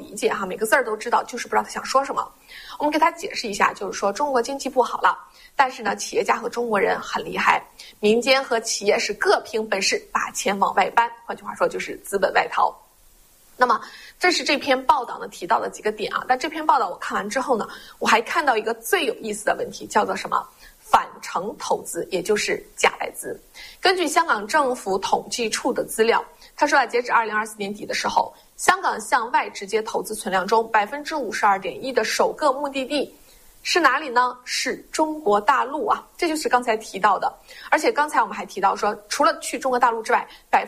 理解哈，每个字儿都知道，就是不知道他想说什么。我们给他解释一下，就是说中国经济不好了，但是呢，企业家和中国人很厉害，民间和企业是各凭本事把钱往外搬，换句话说就是资本外逃。那么这是这篇报道呢提到的几个点啊，但这篇报道我看完之后呢，我还看到一个最有意思的问题，叫做什么？返程投资，也就是假外资。根据香港政府统计处的资料，他说截止2024年底的时候，香港向外直接投资存量中52.1%的首个目的地是哪里呢？是中国大陆啊，这就是刚才提到的。而且刚才我们还提到说，除了去中国大陆之外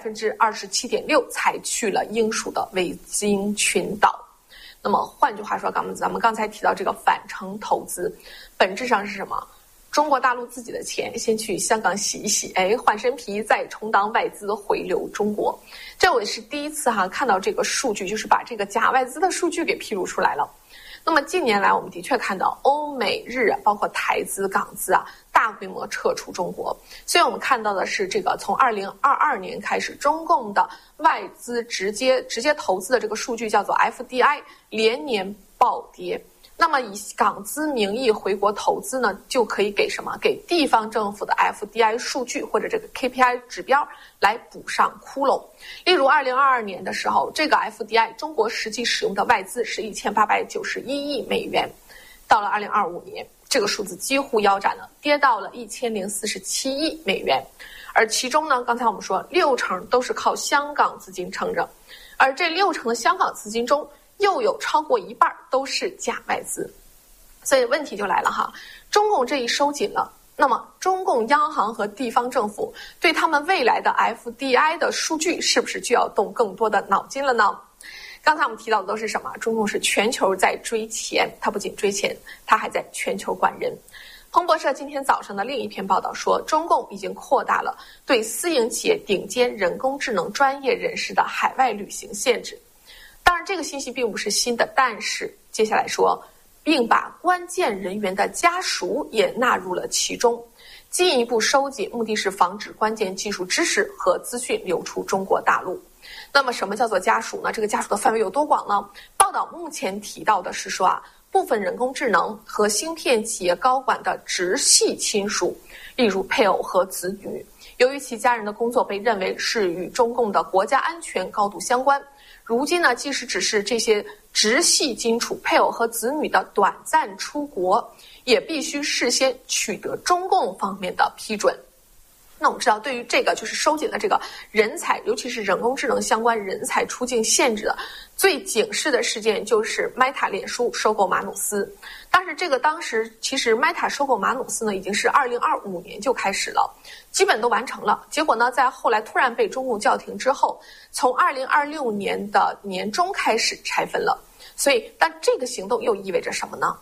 ，27.6%才去了英属的维京群岛。那么换句话说，咱们刚才提到这个返程投资，本质上是什么？中国大陆自己的钱先去香港洗一洗，换身皮，再充当外资回流中国。这我也是第一次看到这个数据，就是把这个假外资的数据给披露出来了。那么近年来，我们的确看到欧美日包括台资、港资大规模撤出中国。所以我们看到的是这个从2022年开始，中共的外资直接投资的这个数据叫做 FDI 连年暴跌。那么以港资名义回国投资呢，就可以给什么？给地方政府的 FDI 数据或者这个 KPI 指标来补上窟窿。例如2022年的时候，这个 FDI 中国实际使用的外资是1891亿美元，到了2025年，这个数字几乎腰斩了，跌到了1047亿美元。而其中呢，刚才我们说60%都是靠香港资金撑着，而这60%的香港资金中，又有超过一半都是假外资。所以问题就来了哈，中共这一收紧了，那么中共央行和地方政府对他们未来的 FDI 的数据是不是就要动更多的脑筋了呢？刚才我们提到的都是什么？中共是全球在追钱，它不仅追钱，它还在全球管人。彭博社今天早上的另一篇报道说，中共已经扩大了对私营企业顶尖人工智能专业人士的海外旅行限制。当然这个信息并不是新的，但是接下来说，并把关键人员的家属也纳入了其中，进一步收紧，目的是防止关键技术知识和资讯流出中国大陆。那么什么叫做家属呢？这个家属的范围有多广呢？报道目前提到的是说部分人工智能和芯片企业高管的直系亲属，例如配偶和子女，由于其家人的工作被认为是与中共的国家安全高度相关，如今呢，即使只是这些直系亲属、配偶和子女的短暂出国，也必须事先取得中共方面的批准。那我们知道，对于这个就是收紧了这个人才，尤其是人工智能相关人才出境限制的最警示的事件，就是 Meta 脸书收购马努斯。但是当时其实 Meta 收购马努斯呢，已经是2025年就开始了，基本都完成了。结果呢，在后来突然被中共叫停之后，从2026年的年中开始拆分了。所以，但这个行动又意味着什么呢？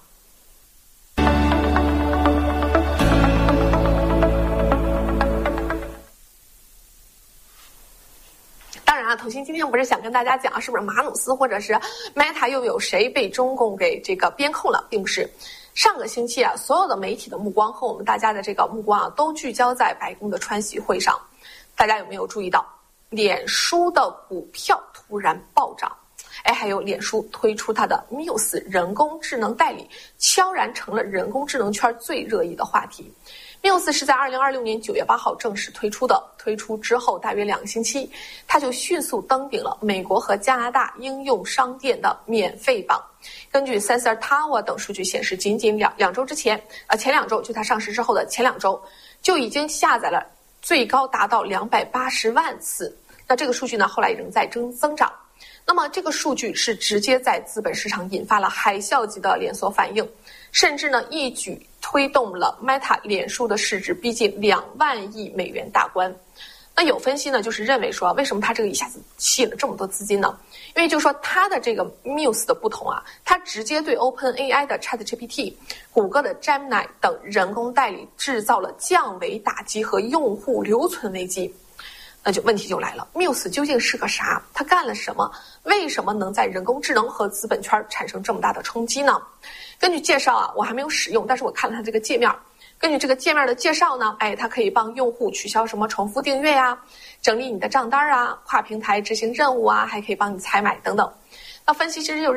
腾讯今天不是想跟大家讲是不是马努斯或者是 Meta 又有谁被中共给这个编控了，并不是。上个星期所有的媒体的目光和我们大家的这个目光都聚焦在白宫的川习会上。大家有没有注意到脸书的股票突然暴涨？还有脸书推出它的 Muse 人工智能代理，悄然成了人工智能圈最热议的话题。Muse 是在2026年9月8号正式推出的，推出之后大约2个星期，它就迅速登顶了美国和加拿大应用商店的免费榜。根据 Sensor Tower 等数据显示，仅两周之前，前2周就它上市之后的前2周，就已经下载了最高达到280万次。那这个数据呢，后来仍在增长。那么这个数据是直接在资本市场引发了海啸级的连锁反应，甚至呢一举推动了 Meta 脸书的市值逼近2万亿美元大关。那有分析呢，就是认为说，为什么它这个一下子吸引了这么多资金呢？因为就是说它的这个 Muse 的不同它直接对 OpenAI 的 ChatGPT、谷歌的 Gemini 等人工代理制造了降维打击和用户留存危机。那问题就来了， Muse 究竟是个啥？它干了什么？为什么能在人工智能和资本圈产生这么大的冲击呢？根据介绍我还没有使用，但是我看了它这个界面。根据这个界面的介绍呢，它可以帮用户取消什么重复订阅整理你的账单跨平台执行任务还可以帮你采买等等。那分析师就